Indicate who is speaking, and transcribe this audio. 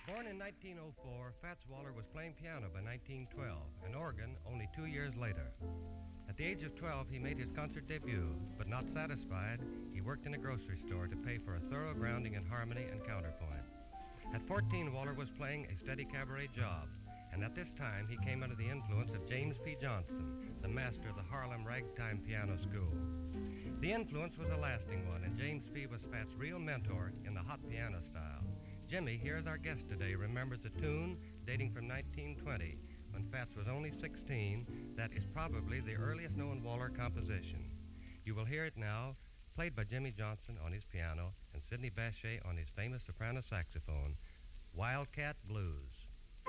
Speaker 1: Born in 1904, Fats Waller was playing piano by 1912 and organ only 2 years later. At the age of 12, he made his concert debut, but not satisfied, he worked in a grocery store to pay for a thorough grounding in harmony and counterpoint. At 14, Waller was playing a steady cabaret job, and at this time he came under the influence of James P. Johnson, the master of the Harlem Ragtime Piano School. The influence was a lasting one, and James P. was Fats' real mentor in the hot piano style. Jimmy, here is our guest today, remembers a tune dating from 1920, when Fats was only 16, that is probably the earliest known Waller composition. You will hear it now, played by Jimmy Johnson on his piano and Sidney Bechet on his famous soprano saxophone, Wildcat Blues.